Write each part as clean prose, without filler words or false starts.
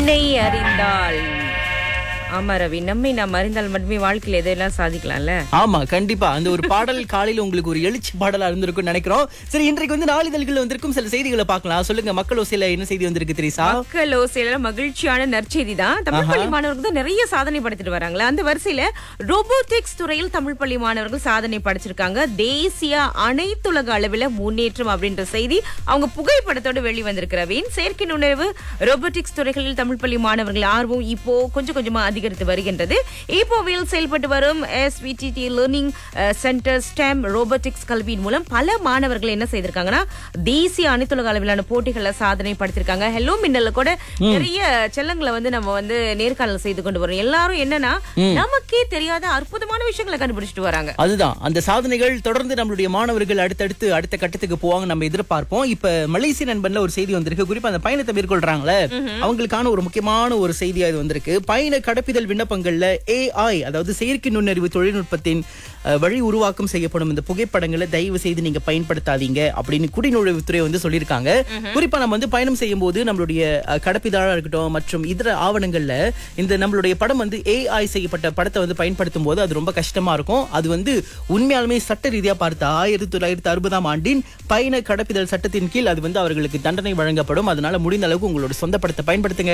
உன்னை அறிந்தால். ஆமா ரவி, நம்மை நாம் அறிந்தால் மட்டுமே வாழ்க்கையில எதையெல்லாம் சாதிக்கலாம்ல. ஆமா, கண்டிப்பா. அந்த ஒரு பாடல் காலையில உங்களுக்கு ஒரு எழுச்சி பாடலா இருந்திருக்கும் நினைக்கிறோம். சரி, இன்றைக்கு நாளிதழ்கள் வந்திருக்கும் சில செய்திகளை பார்க்கலாம். சொல்லுங்க, மக்கள் ஓசையில என்ன செய்தி வந்திருக்கு தெரியுசா? மக்கள் ஓசையில மகிழ்ச்சியான நற்செய்தி தான். தமிழ் பள்ளி மாணவர்கள் தான் நிறைய சாதனை படைத்துட்டு வராங்களா. அந்த வரிசையில ரோபோட்டிக்ஸ் துறையில் தமிழ் பள்ளி மாணவர்கள் சாதனை படைச்சிருக்காங்க. தேசிய அனைத்துலக அளவில் முன்னேற்றம் அப்படின்ற செய்தி அவங்க புகைப்படத்தோடு வெளிவந்திருக்கிறவின். செயற்கை நுண்ணறிவு ரோபோட்டிக்ஸ் துறைகளில் தமிழ் பள்ளி மாணவர்கள் ஆர்வம் இப்போ கொஞ்சம் கொஞ்சமா அதிகரித்து வருகின்றது. இப்போவில் செயல்பட்டு வரும் SVTT learning centre stem robotics கல்வியின் மூலம் பல மாணவர்கள் என்ன செய்திருக்காங்கன்னா தேசிய அனைத்துலக அளவிலான போட்டிகளை சாதனை படுத்திருக்காங்க. ஹெலோ மின்னல்ல கூட நிறைய செல்லங்களை நம்ம நேர்காணல் செய்து கொண்டு வரோம். எல்லாரும் என்னன்னா நமக்கே தெரியாத அற்புதமான விஷயங்களை கண்டுபிடிச்சிட்டு வராங்க. அதுதான் அந்த சாதனைகள் தொடர்ந்து நம்மளுடைய மாணவர்கள் அடுத்த கட்டத்துக்கு போவாங்க நம்ம எதிர்பார்ப்போம். இப்ப மலேசிய நண்பன்ல ஒரு செய்தி வந்திருக்கு. குறிப்பா அந்த பயணத்தை மேற்கொள்றாங்களே அவங்களுக்கான ஒரு முக்கியமான ஒரு செய்தியா இது வந்திருக்கு. பயண கடப்பிதழ் விண்ணப்பங்கள்ல AI, அதாவது செயற்கை நுண்ணறிவு தொழில்நுட்பத்தின் வழி உருவாக்கம் செய்யப்படும் இந்த புகைப்படங்களை தயவு செய்து நீங்க பயன்படுத்தாதீங்க அப்படின்னு குடிநுழைவுத்துறை சொல்லியிருக்காங்க. குறிப்பா நம்ம பயணம் செய்யும் போது நம்மளுடைய கடப்பிதழா இருக்கட்டும் மற்றும் இதர ஆவணங்கள்ல இந்த நம்மளுடைய படம் AI செய்யப்பட்ட படத்தை பயன்படுத்தும் போது அது ரொம்ப கஷ்டமா இருக்கும். அது உண்மையாலுமே சட்ட ரீதியா பார்த்தா 1960ஆம் ஆண்டின் பயண கடப்பிதழ் சட்டத்தின் கீழ் அது அவர்களுக்கு தண்டனை வழங்கப்படும். அதனால முடிந்த அளவுக்கு உங்களோட சொந்த படத்தை பயன்படுத்துங்க.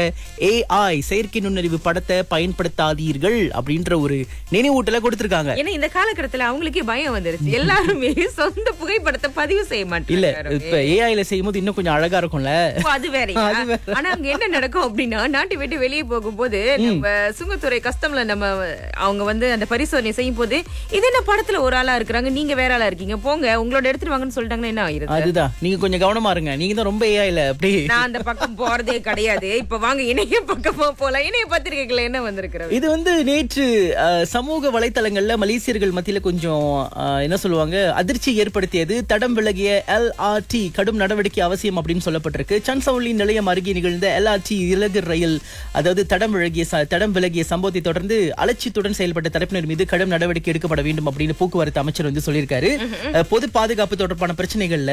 AI செயற்கை நுண்ணறிவு படத்தை பயன்படுத்தாதீர்கள் அப்படின்ற ஒரு நினைவூட்டல கொடுத்திருக்காங்க. ஏன்னா இந்த காலகட்டத்துல அவங்களுக்கே பயம் வந்துருச்சு. எல்லாருமே சொந்த புகைப்படத்தை பதிவு செய்ய மாட்டாங்க. இல்ல, இப்ப AI-ல செய்யும்போது இன்னும் கொஞ்சம் அழகா இருக்கும்ல. அது வேற. ஆனா அங்க என்ன நடக்கும் அப்படின்னா நாட்டை விட்டு வெளியே போகும்போது நம்ம சுங்கத்துறை கஸ்டம்ல அவங்க அந்த பரிசோதனை செய்யும் போது இது என்ன படத்துல ஒரு ஆளா இருக்கிறாங்க, நீங்க வேற ஆளா இருக்கீங்க, போங்க உங்களோட எடுத்துட்டு வாங்கன்னு சொல்லிட்டாங்கன்னா என்ன ஆயிருது? அதுதான், நீங்க கொஞ்சம் கவனமா இருங்க. நீங்க தான் ரொம்ப AI-ல அப்படி. நான் அந்த பக்கம் போறதே கிடையாது. இப்ப வாங்க இணைய பக்கமா போலாம். இணைய பத்திரிகைகள் என்ன வந்திருக்கிறது? இது நேற்று சமூக வலைத்தளங்கள்ல மலேசியர்கள் மத்தியில கொஞ்சம் என்ன சொல்லுவாங்க அதிர்ச்சி ஏற்படுத்தியது. தடம் விலகிய LRT கடும் நடவடிக்கை அவசியம் அப்படின்னு சொல்லப்பட்டிருக்கு. சன்சவுலி நிலையம் அருகே நிகழ்ந்த LRT இலகு ரயில் அதாவது தடம் விலகிய சம்பவத்தை தொடர்ந்து அலட்சியத்துடன் செயல்பட்ட தரப்பினர் மீது கடும் நடவடிக்கை எடுக்கப்பட வேண்டும் அப்படின்னு போக்குவரத்து அமைச்சர் சொல்லியிருக்காரு. பொது பாதுகாப்பு தொடர்பான பிரச்சனைகள்ல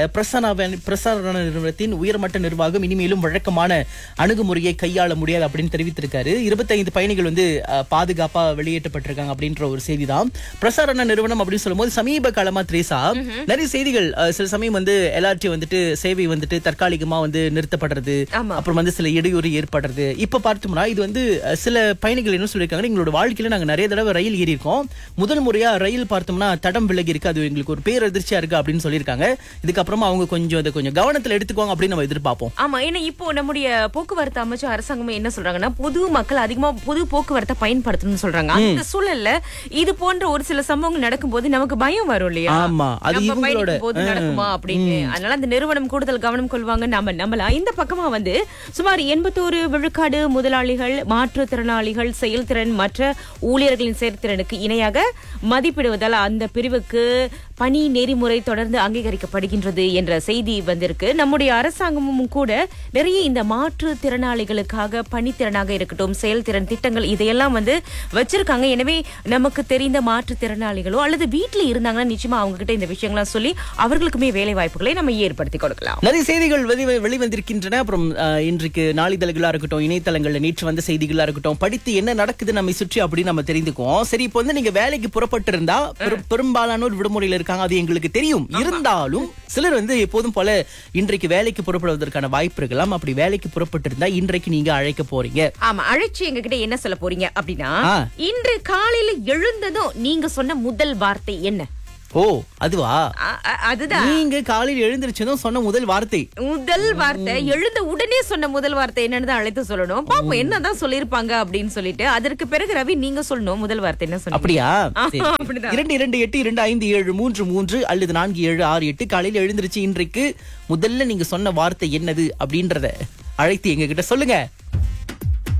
பிரசாரண நிறுவனத்தின் உயர்மட்ட நிர்வாகம் இனிமேலும் வழக்கமான அணுகுமுறையை கையாள முடியாது அப்படின்னு தெரிவித்திருக்காரு. 25 பயணிகள் பாதுகாப்பா வெளியேற்றப்பட்டிருக்காங்க அப்படின்ற ஒரு செய்தி தான். பிரசாரண நிறுவனம் அப்படின்னு சொல்லும் போது சமீப காலமா திரேசா நிறைய செய்திகள் சில சமயம் LRT சேவை தற்காலிகமா நிறுத்தப்படுறது, அப்புறம் சில இடையூறு ஏற்படுறது. இப்ப பார்த்தோம்னா இது சில பயணிகள் என்ன சொல்லியிருக்காங்க, எங்களோட வாழ்க்கையில நாங்க நிறைய தடவை ரயில் ஏறி இருக்கோம், முதல் முறையா ரயில் பார்த்தோம்னா தடம் விலகி இருக்கு, அது எங்களுக்கு ஒரு பேரதிர்ச்சியா இருக்கு அப்படின்னு சொல்லியிருக்காங்க. இதுக்கப்புறமா அவங்க கொஞ்சம் கவனத்துல எடுத்துக்குவாங்க அப்படின்னு நம்ம எதிர்பார்ப்போம். ஆமா, ஏன்னா இப்போ நம்முடைய போக்குவரத்து அமைச்சர் அரசாங்கமே என்ன சொல்றாங்கன்னா பொது மக்கள் அதிகமா பொது போக்குவரத்தை பயன்படுத்தணும்னு சொல்றாங்க. அந்த சூழல்ல இது போன்ற ஒரு சில சம்பவங்கள் நடக்கும்போது நமக்கு பயம் வரும் இல்லையா? ஆமா, அது இவங்களோட போது நடக்குமா அப்படின்னு. அதனால அந்த நிறுவனம் கூடுதல் கவனம் கொள்வாங்க. நாம நம்பலாம். இந்த பக்கமா சுமார் 81 விழுக்காடு முதலாளிகள் மாற்றுத்திறனாளிகள் செயல்திறன் மற்ற ஊழியர்களின் செயல்திறனுக்கு இணையாக மதிப்பிடுவதால் அந்த பிரிவுக்கு பணி நெறிமுறை தொடர்ந்து அங்கீகரிக்கப்படுகின்றது என்ற செய்தி வந்திருக்கு. நம்முடைய அரசாங்கமும் கூட நிறைய இந்த மாற்றுத்திறனாளிகளுக்காக பணித்திறனாக இருக்கட்டும் செயல்திறன் திட்டங்கள் இதையெல்லாம் வச்சிருக்காங்க. எனவே நமக்கு தெரிந்த மாற்றுத்திறனாளிகளோ அல்லது வீட்டுல இருந்தாங்கன்னா நிச்சயமா அவங்க கிட்ட இந்த விஷயங்கள்லாம் சொல்லி அவர்களுக்குமே வேலை வாய்ப்புகளை நம்ம ஏற்படுத்தி கொடுக்கலாம். நிறைய செய்திகள் வெளிவந்திருக்கின்றன. அப்புறம் இன்றைக்கு நாளிதழ்களா இருக்கட்டும், இணையதளங்கள்ல நேற்று வந்த செய்திகளா இருக்கட்டும், படித்து என்ன நடக்குது நம்மை சுற்றி அப்படின்னு நம்ம தெரிந்துக்குவோம். சரி, இப்போ நீங்க வேலைக்கு புறப்பட்டு இருந்தா பெரும்பாலானோர் விடுமுறையில இருக்காங்க, அது எங்களுக்கு தெரியும். இருந்தாலும் சிலர் எப்போதும் போல இன்றைக்கு வேலைக்கு புறப்படுவதற்கான வாய்ப்பு இருக்கலாம். அப்படி வேலைக்கு புறப்பட்டு இருந்தா இன்றைக்கு நீங்க அழைக்க போறீங்க. ஆமா, அழைச்சி எங்க கிட்ட என்ன சொல்ல போறீங்க அப்படின்னா, இன்று காலையில எழுந்ததும் நீங்க சொன்ன முதல் வார்த்தை என்ன? ஓ, அதுவா? அதுதான் நீங்க காலையில் எழுந்திருச்சதும் சொன்ன முதல் வார்த்தை எழுந்த உடனே சொன்ன முதல் வார்த்தை என்னன்னு அழைத்து சொல்லணும். பாப்போம் என்னதான் சொல்லிருப்பாங்க அப்படின்னு சொல்லிட்டு அதற்கு பிறகு ரவி நீங்க சொல்லணும் முதல் வார்த்தை என்ன சொன்னீங்க. அப்படியா? 22282533 அல்லது 4768 காலையில் எழுந்திருச்சு இன்றைக்கு முதல்ல நீங்க சொன்ன வார்த்தை என்னது அப்படின்றத அழைத்து எங்க கிட்ட சொல்லுங்க.